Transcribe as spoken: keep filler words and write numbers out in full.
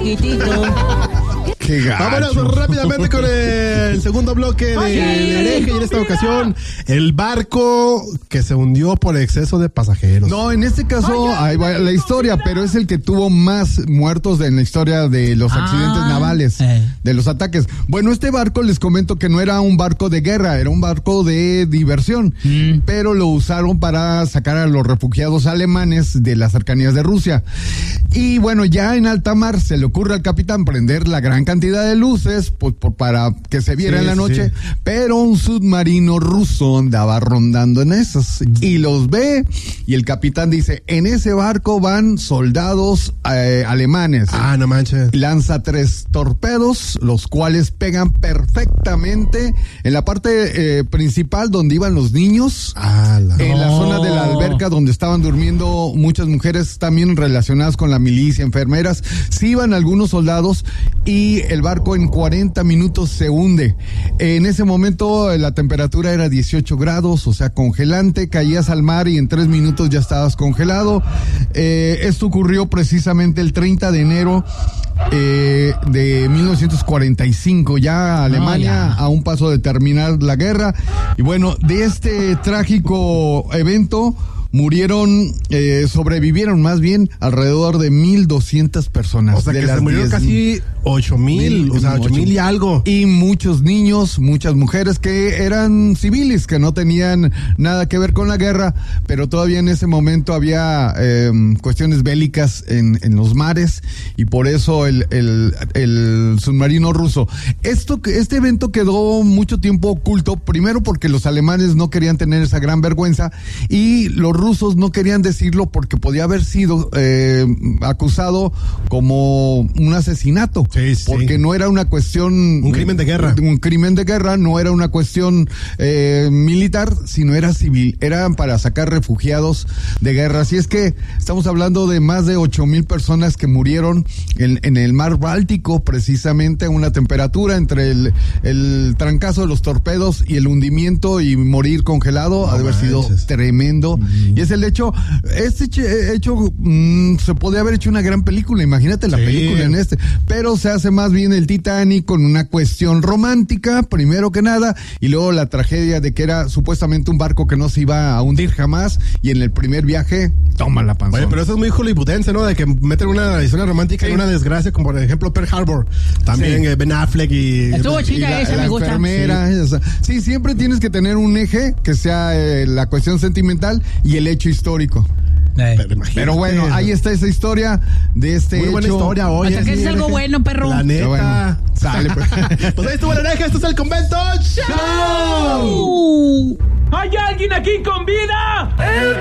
chiquitito. Qué gacho. Vámonos rápidamente con el segundo bloque de, de hereje, y en esta ocasión el barco que se hundió por exceso de pasajeros. No, en este caso ahí va la historia, pero es el que tuvo más muertos en la historia de los accidentes Ah, navales, eh. de los ataques. Bueno, este barco les comento que no era un barco de guerra, era un barco de diversión, Mm. pero lo usaron para sacar a los refugiados alemanes de las cercanías de Rusia. Y bueno, ya en alta mar se le ocurre al capitán prender la gran cantidad de luces pues, por, para que se viera Sí, en la sí, noche, sí. pero un submarino ruso andaba rondando en esas y los ve, y el capitán dice, en ese barco van soldados eh, alemanes. Ah, no manches. Lanza tres torpedos, los cuales pegan perfectamente en la parte eh, principal donde iban los niños, Ah, la... en la Oh. zona de la alberca donde estaban durmiendo muchas mujeres también relacionadas con la milicia, enfermeras. Sí iban algunos soldados, y el barco en cuarenta minutos se hunde. En ese momento eh, la temperatura era dieciocho grados, o sea, congelante. Caías al mar y en tres minutos ya estabas congelado. Eh, esto ocurrió precisamente el treinta de enero eh, de mil novecientos cuarenta y cinco, ya Alemania Oh, ya. a un paso de terminar la guerra. Y bueno, de este trágico evento murieron, eh, sobrevivieron más bien alrededor de mil doscientas personas. O sea, de que las se murieron diez casi ocho mil, o sea, ocho mil y algo. Y muchos niños, muchas mujeres que eran civiles, que no tenían nada que ver con la guerra, pero todavía en ese momento había eh, cuestiones bélicas en, en los mares, y por eso el, el, el submarino ruso. Esto, este evento quedó mucho tiempo oculto, primero porque los alemanes no querían tener esa gran vergüenza, y los rusos no querían decirlo porque podía haber sido eh, acusado como un asesinato. Sí, sí. Porque no era una cuestión... Un crimen de guerra. Un crimen de guerra, no era una cuestión eh, militar, sino era civil. Era para sacar refugiados de guerra. Así es que estamos hablando de más de ocho mil personas que murieron en, en el mar Báltico, precisamente a una temperatura entre el, el trancazo de los torpedos y el hundimiento y morir congelado. No ha de haber sido manches. tremendo. Mm. Y es el hecho, este che- hecho mm, se podría haber hecho una gran película, imagínate la Sí. película en este, pero se hace más bien el Titanic con una cuestión romántica, primero que nada, y luego la tragedia de que era supuestamente un barco que no se iba a hundir jamás, y en el primer viaje, toma la panzón. Oye, pero eso es muy hollywoodense, ¿no? De que meten una historia romántica Sí. y una desgracia, como por ejemplo Pearl Harbor. También Sí. eh, Ben Affleck y... Estuvo Y chida la, esa, la me gusta. enfermera, o sea, sí, siempre tienes que tener un eje que sea eh, la cuestión sentimental y el hecho histórico. Eh. Pero, imagínate. Pero bueno, ahí está esa historia de este Muy hecho. buena historia, oye. Hasta que sí, es algo hereje. bueno, perro. La neta. Qué bueno. Sale, pues. Pues ahí estuvo el hereje, esto es el Convento Show. Uh. ¿Hay alguien aquí con vida? ¡El